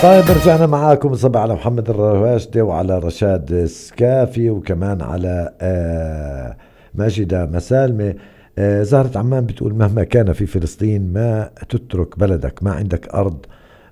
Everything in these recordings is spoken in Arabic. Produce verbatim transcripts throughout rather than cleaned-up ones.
طيب رجعنا معاكم. صباح على محمد الرواشدي وعلى رشاد سكافي وكمان على آه ماجدة مسالمة. آه زهرة عمان بتقول مهما كان في فلسطين ما تترك بلدك، ما عندك أرض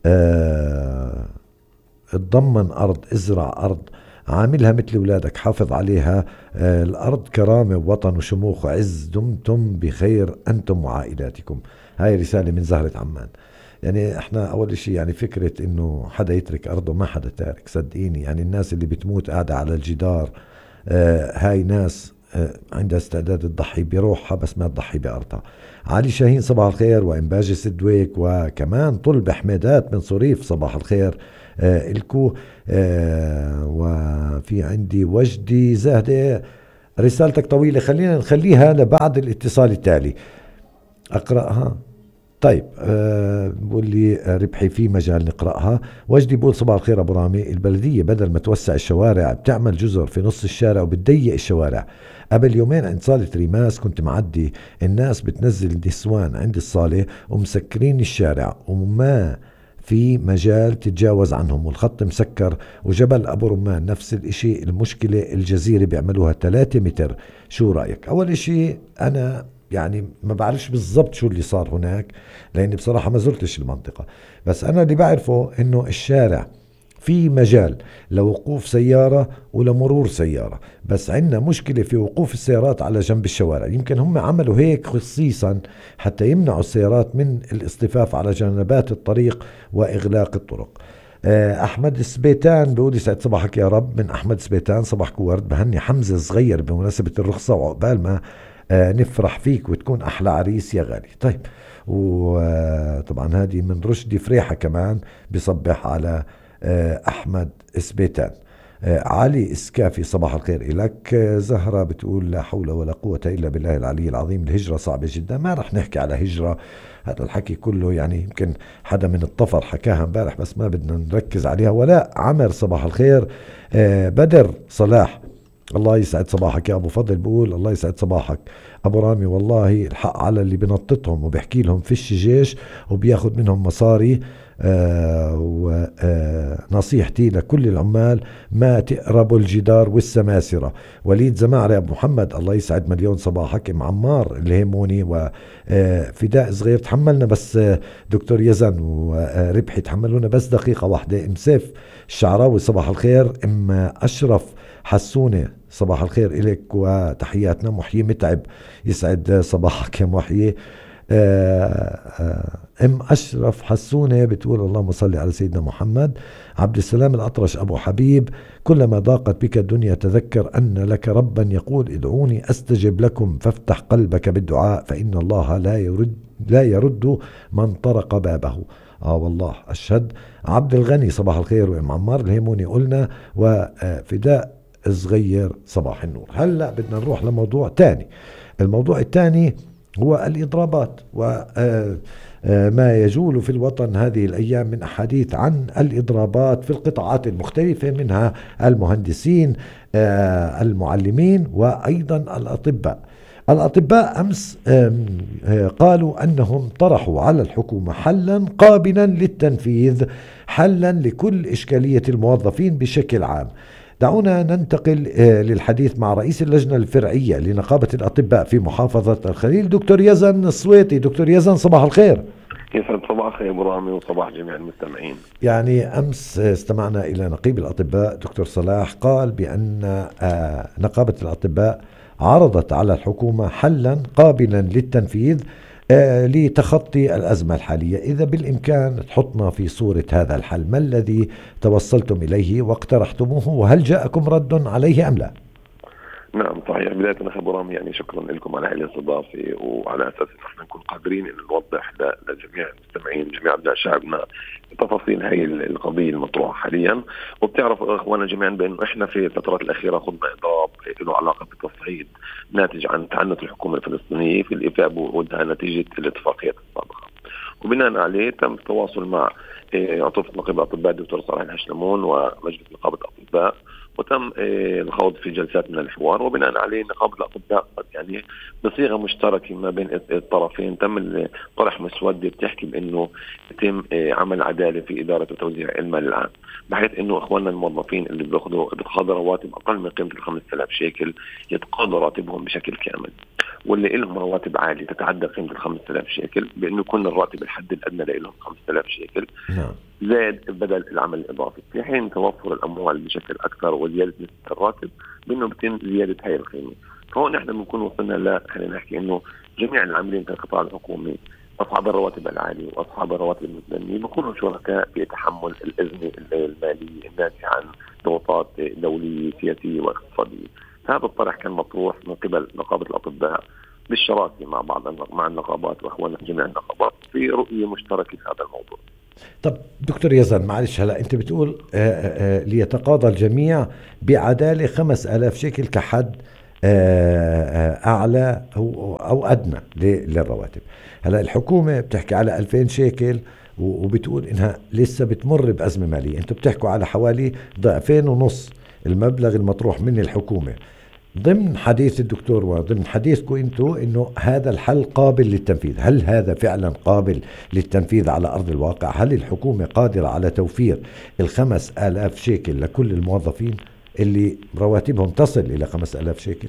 آه تضمن أرض، ازرع أرض، عاملها مثل أولادك، حافظ عليها. آه الأرض كرامة ووطن وشموخ وعز، دمتم بخير أنتم وعائلاتكم. هاي رسالة من زهرة عمان. يعني احنا اول شيء يعني فكرة انه حدا يترك ارضه، ما حدا تارك صدقيني. يعني الناس اللي بتموت قاعدة على الجدار، آه هاي ناس آه عندها استعداد تضحي بروحها بس ما تضحي بأرضها. علي شاهين صباح الخير، وإنباجي سدويك، وكمان طلب حميدات من صريف صباح الخير آه الكو. آه وفي عندي وجدي زاهدة، رسالتك طويلة، خلينا نخليها لبعد الاتصال التالي أقرأها. طيب أه بقول لي ربحي في مجال نقرأها. وجدي بقول صباح الخير أبو رامي، البلدية بدل ما توسع الشوارع بتعمل جزر في نص الشارع وبتضيق الشوارع. قبل يومين عند صالة ريماس كنت معدي، الناس بتنزل نسوان عند الصالة ومسكرين الشارع وما في مجال تتجاوز عنهم، والخط مسكر. وجبل أبو رمان نفس الاشي، المشكلة الجزيرة بيعملوها ثلاثة متر. شو رأيك؟ أول اشي أنا يعني ما بعرفش بالضبط شو اللي صار هناك، لاني بصراحة ما زرتش المنطقة، بس انا اللي بعرفه انه الشارع في مجال لوقوف سيارة ولمرور سيارة، بس عندنا مشكلة في وقوف السيارات على جنب الشوارع. يمكن هم عملوا هيك خصيصا حتى يمنعوا السيارات من الاصطفاف على جنبات الطريق وإغلاق الطرق. آه، أحمد سبيتان بيقول يسعد صباحك يا رب. من أحمد سبيتان صباحك ورد، بهني حمزة صغير بمناسبة الرخصة، وعقبال ما آه، نفرح فيك وتكون أحلى عريس يا غالي. طيب، وطبعا هذه من رشدي فريحة كمان بصبح على آه، أحمد سبيتان. آه، علي إسكافي صباح الخير إلك. آه، زهرة بتقول لا حول ولا قوة إلا بالله العلي العظيم، الهجرة صعبة جدا. ما رح نحكي على هجرة، هذا الحكي كله يعني يمكن حدا من الطفر حكاها امبارح، بس ما بدنا نركز عليها. ولا عمر صباح الخير. آه، بدر صلاح الله يسعد صباحك يا ابو فضل، بقول الله يسعد صباحك ابو رامي، والله الحق على اللي بنططهم وبيحكي لهم فيش جيش وبياخد منهم مصاري. آه ونصيحتي لكل العمال ما تقربوا الجدار والسماسرة. وليد زمعري ابو محمد الله يسعد مليون صباحك. ام عمار الهيموني وفداء صغير تحملنا بس. آه، دكتور يزن وربحي تحملونا بس دقيقة واحدة. ام سيف الشعراوي صباح الخير. ام اشرف حسونة صباح الخير إليك وتحياتنا. محيي متعب يسعد صباحك يا محيي. آه، آه، ام اشرف حسونه بتقول اللهم صل على سيدنا محمد. عبد السلام الاطرش ابو حبيب، كلما ضاقت بك الدنيا تذكر ان لك ربا يقول ادعوني استجب لكم، فافتح قلبك بالدعاء فان الله لا يرد لا يرد من طرق بابه. اه والله اشهد. عبد الغني صباح الخير. وام عمار الهيموني قلنا. وفداء صغير صباح النور. هلا بدنا نروح لموضوع تاني. الموضوع الثاني هو الإضرابات وما يجول في الوطن هذه الأيام من أحاديث عن الإضرابات في القطاعات المختلفة، منها المهندسين، آه، المعلمين، وأيضا الأطباء. الأطباء أمس آم، آه، قالوا أنهم طرحوا على الحكومة حلا قابلا للتنفيذ، حلا لكل إشكالية الموظفين بشكل عام. دعونا ننتقل آه، للحديث مع رئيس اللجنة الفرعية لنقابة الأطباء في محافظة الخليل، دكتور يزن الصويتي. دكتور يزن صباح الخير. يسعد صباحك يا ابو رامي وصباح جميع المستمعين. يعني أمس استمعنا إلى نقيب الأطباء دكتور صلاح، قال بأن آه، نقابة الأطباء عرضت على الحكومة حلا قابلا للتنفيذ آه، لتخطي الأزمة الحالية. إذا بالإمكان تحطنا في صورة هذا الحل، ما الذي توصلتم إليه واقترحتموه، وهل جاءكم رد عليه أم لا؟ نعم صحيح. بداية أخي أبو رامي يعني شكرا لكم على هذه الاستضافة، وعلى أساس أن احنا نكون قادرين أن نوضح لجميع المستمعين جميع أبناء شعبنا تفاصيل هاي القضية المطروحة حاليا. وبتعرفوا أخوانا جميعا بأنه إحنا في الفترات الأخيرة خضنا إضراب له علاقة بالتصعيد ناتج عن تعنت الحكومة الفلسطينية في الإفاء بوعودها نتيجة الاتفاقيات السابقة. وبناء عليه تم التواصل مع عطوفة نقيب الأطباء الدكتور صالح الحشلمون ومجلس نقابة الأطباء، وتم الخوض في جلسات من الحوار، وبناء عليه نقابة الأطباء يعني بصيغة مشتركة ما بين الطرفين تم طرح مسودة بتحكي بأنه يتم عمل عدالة في إدارة وتوزيع المال العام، بحيث أنه إخواننا الموظفين اللي بياخذوا بتقاضوا رواتب أقل من قيمة الخمسة آلاف شيكل يتقاضوا راتبهم بشكل كامل، واللي لهم رواتب عالية تتعدى قيمة الخمسة آلاف شيكل بأنه يكون الراتب الحد الأدنى لهم خمسة آلاف شيكل زائد بدل العمل الإضافي، في حين توفر الأموال بشكل أكثر وزيادة نسبة الراتب بأنه بتم زيادة هاي القيمة. فهون نحن بنكون وصلنا لا خلينا نحكي إنه جميع العاملين في القطاع الحكومي أصحاب الرواتب العالية وأصحاب الرواتب المتدنية بيكونوا شركاء في تحمل الأزمة المالية الناتجة عن ضغوطات دولية سياسية واقتصادية. هذا الطرح كان مطروح من قبل نقابة الأطباء بالشراكة مع بعض مع النقابات وأخواننا جميع النقابات في رؤية مشتركة في هذا الموضوع. طب دكتور يزن معلش، هلا انت بتقول آآ آآ ليتقاضى الجميع بعدالة خمس آلاف شيكل كحد آآ اعلى او, أو ادنى للرواتب. هلا الحكومة بتحكي على ألفين شيكل وبتقول انها لسه بتمر بأزمة مالية، انتوا بتحكوا على حوالي ضعفين ونص المبلغ المطروح من الحكومة. ضمن حديث الدكتور وضمن حديثكم انتو انه هذا الحل قابل للتنفيذ، هل هذا فعلا قابل للتنفيذ على ارض الواقع؟ هل الحكومة قادرة على توفير الخمس آلاف شيكل لكل الموظفين اللي رواتبهم تصل الى خمس آلاف شيكل؟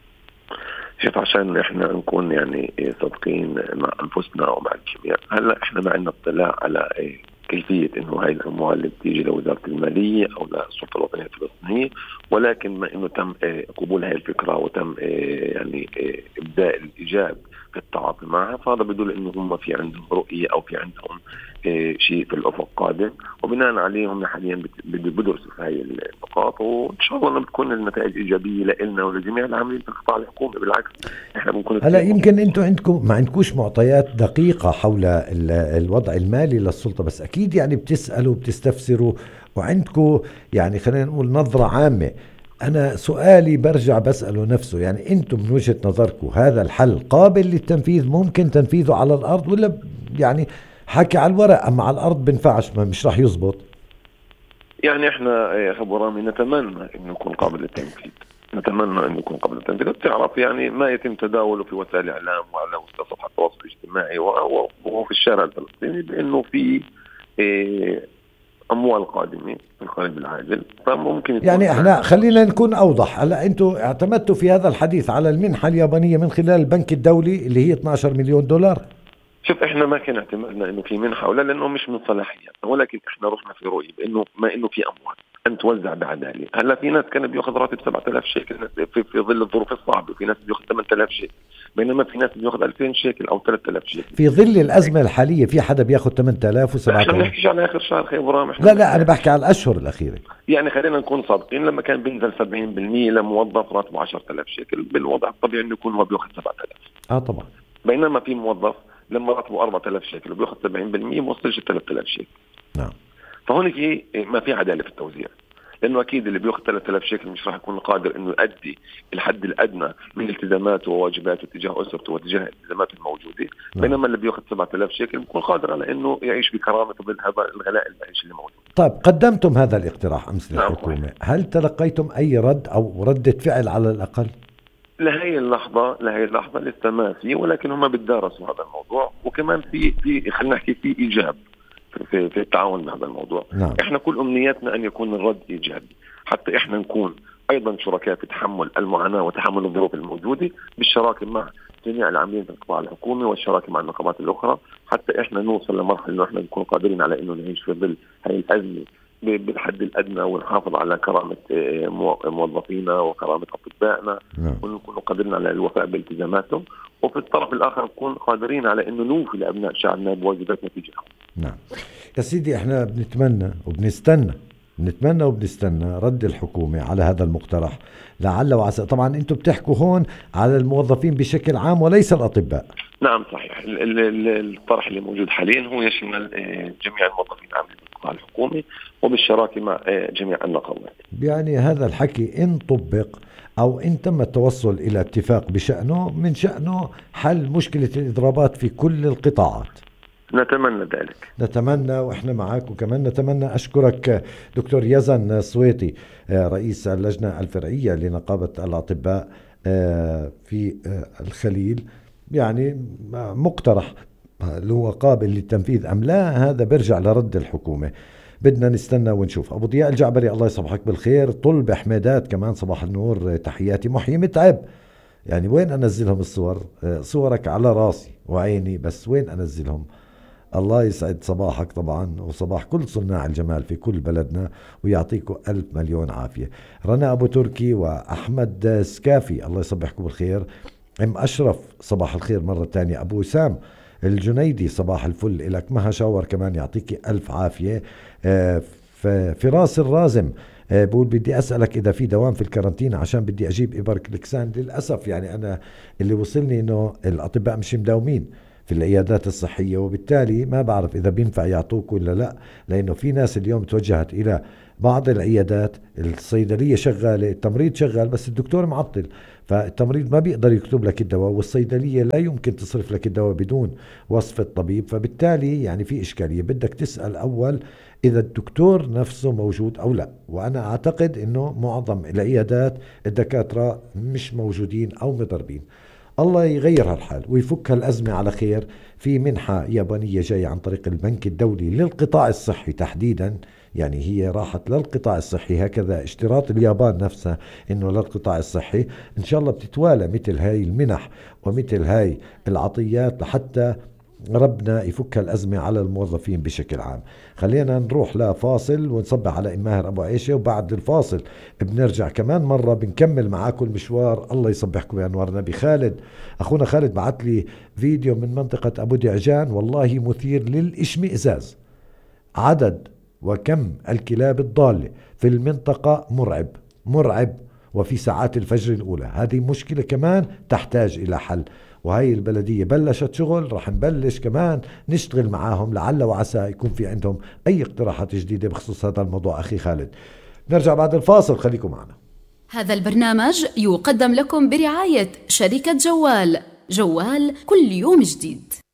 شوف، عشان احنا نكون يعني صادقين مع انفسنا ومع الجميع، هلا احنا ما عندنا اطلاع على ايه كيفية انه هاي الاموال اللي بتيجي لوزارة المالية او للسلطة الوطنية الفلسطينية، ولكن ما انه تم قبول هاي الفكرة وتم يعني ابداء الايجاب في التعاطي معها، فهذا بيدل انه هم في عندهم رؤية او في عندهم شيء في الافق قادم، وبناء عليهم حاليا بدرسوا في هاي النقاط، وان شاء الله انه بتكون النتائج ايجابية لنا ولجميع العاملين في القطاع الحكومي. بالعكس احنا بنكون هلا يمكن انتم عندكم ما عندكوش معطيات دقيقة حول الوضع المالي للسلطة، بس اكيد يعني بتسألوا وبتستفسروا وعندكم يعني خلينا نقول نظرة عامة. أنا سؤالي برجع بسأله نفسه، يعني أنتم من وجهة نظركم هذا الحل قابل للتنفيذ، ممكن تنفيذه على الأرض، ولا يعني حكي على الورق أما على الأرض بنفعش ما مش راح يزبط؟ يعني إحنا يا أخي أبو رامي نتمنى إنه يكون قابل للتنفيذ، نتمنى إنه يكون قابل للتنفيذ. تعرف يعني ما يتم تداوله في وسائل الإعلام وعلى صفحات التواصل الاجتماعي وفي الشارع الفلسطيني بأنه في إيه أموال قادمة من القريب العاجل، فممكن يعني احنا خلينا نكون أوضح. هلا أنتوا اعتمدتوا في هذا الحديث على المنحة اليابانية من خلال البنك الدولي اللي هي اثني عشر مليون دولار. شوف، احنا ما كان اعتمادنا انه في منحة ولا، لانه مش من صلاحياتنا، ولكن احنا رحنا في رؤية بانه ما انه في اموال ان توزع بعدالة. هلا في ناس كان بياخذ راتب سبعة آلاف شيكل في, في ظل الظروف الصعبة، وفي ناس بياخذ ثمانية آلاف شيكل، بينما في ناس بياخذ ألفين شيكل او ثلاثة آلاف شيكل. في ظل الازمة الحالية في حدا بياخذ ثمانية آلاف و7 احنا بنحكيش على اخر شهر خير برام، لا لا انا بحكي على الاشهر الاخيرة. يعني خلينا نكون صادقين، لما كان بينزل سبعين بالمئة لموظف راتبه عشرة آلاف شيكل، بالوضع الطبيعي انه يكون هو بياخذ سبعة آلاف. اه طبعا. بينما في موظف لما راتبه أربعة آلاف شيكل وبياخذ سبعين بالمئة ما وصلش ثلاثة آلاف شيكل. نعم. فهون في ما في عدالة في التوزيع، لأنه أكيد اللي بياخذ ثلاثة آلاف شيكل مش راح يكون قادر إنه يؤدي الحد الأدنى من التزاماته وواجباته تجاه أسرته وتجاه الالتزامات الموجودة. نعم. بينما اللي بياخذ سبعة آلاف شيكل بيكون قادر على إنه يعيش بكرامة ظل هذا الغلاء المعيشي اللي موجود. طيب قدمتم هذا الاقتراح أمس نعم. للحكومة، هل تلقيتم أي رد أو ردة فعل على الأقل؟ لهي اللحظة لهي اللحظة لسه ما في، ولكن هم بتدارسوا هذا الموضوع، وكمان في في خلينا نحكي في إيجاب في, في التعاون بهذا الموضوع. نعم. احنا كل امنياتنا ان يكون الرد ايجابي، حتى احنا نكون ايضا شركاء في تحمل المعاناة وتحمل الظروف الموجودة بالشراكة مع جميع العاملين في القطاع الحكومي والشراكة مع النقابات الاخرى، حتى احنا نوصل لمرحلة انه احنا نكون قادرين على انه نعيش في ظل هاي الازمة بالحد الادنى، ونحافظ على كرامة موظفينا وكرامة اطبائنا. نعم. ونكون قادرين على الوفاء بالتزاماتهم، وفي الطرف الاخر نكون قادرين على انه نوفي لابناء شعبنا بواجباتنا تجاههم. نعم يا سيدي، احنا بنتمنى وبنستنى بنتمنى وبنستنى رد الحكومة على هذا المقترح، لعل وعسى. طبعا انتم بتحكوا هون على الموظفين بشكل عام وليس الأطباء. نعم صحيح. الطرح اللي موجود حاليا هو يشمل جميع الموظفين العاملين بالقطاع الحكومي وبالشراكة مع جميع النقابات. يعني هذا الحكي إن طبق أو إن تم التوصل إلى اتفاق بشأنه، من شأنه حل مشكلة الإضرابات في كل القطاعات. نتمنى ذلك. نتمنى وإحنا معك، وكمان نتمنى. أشكرك دكتور يزن سويطي رئيس اللجنة الفرعية لنقابة الأطباء في الخليل. يعني مقترح اللي هو قابل للتنفيذ أم لا، هذا برجع لرد الحكومة، بدنا نستنى ونشوف. أبو ضياء الجعبري الله يصبحك بالخير. طلب حميدات كمان صباح النور، تحياتي. محيي متعب، يعني وين أنزلهم الصور؟ صورك على راسي وعيني، بس وين أنزلهم؟ الله يسعد صباحك طبعا، وصباح كل صناع الجمال في كل بلدنا، ويعطيكم ألف مليون عافية. رنا أبو تركي وأحمد سكافي الله يصبحكم بالخير. ام أشرف صباح الخير مرة تانية. أبو سام الجنيدي صباح الفل إلك. مها شاور كمان يعطيكي ألف عافية. آه فراس الرازم آه بقول بدي أسألك إذا في دوام في الكارنتين عشان بدي أجيب إبركلكسان. للأسف يعني أنا اللي وصلني إنه الأطباء مش مداومين في العيادات الصحية، وبالتالي ما بعرف إذا بينفع يعطوك ولا لا، لأنه في ناس اليوم توجهت إلى بعض العيادات الصيدلية شغالة، التمريض شغال، بس الدكتور معطل، فالتمريض ما بيقدر يكتب لك الدواء، والصيدلية لا يمكن تصرف لك الدواء بدون وصف الطبيب. فبالتالي يعني في إشكالية، بدك تسأل أول إذا الدكتور نفسه موجود أو لا. وأنا أعتقد أنه معظم العيادات الدكاترة مش موجودين أو مضربين. الله يغير هالحال ويفك هالأزمة على خير. في منحة يابانية جاية عن طريق البنك الدولي للقطاع الصحي تحديدا، يعني هي راحت للقطاع الصحي، هكذا اشتراط اليابان نفسها انه للقطاع الصحي. ان شاء الله بتتوالى مثل هاي المنح ومثل هاي العطيات لحتى ربنا يفك الأزمة على الموظفين بشكل عام. خلينا نروح لفاصل ونصبح على إماهر أبو عيشة، وبعد الفاصل بنرجع كمان مرة بنكمل معاكم المشوار. الله يصبحكم بأنوار نبي. خالد أخونا خالد بعت لي فيديو من منطقة أبو دعجان، والله مثير للإشمئزاز. عدد وكم الكلاب الضالة في المنطقة مرعب مرعب، وفي ساعات الفجر الأولى. هذه مشكلة كمان تحتاج إلى حل، وهي البلدية بلشت شغل، رح نبلش كمان نشتغل معاهم، لعل وعسى يكون في عندهم أي اقتراحات جديدة بخصوص هذا الموضوع. أخي خالد نرجع بعد الفاصل، خليكم معنا. هذا البرنامج يقدم لكم برعاية شركة جوال. جوال كل يوم جديد.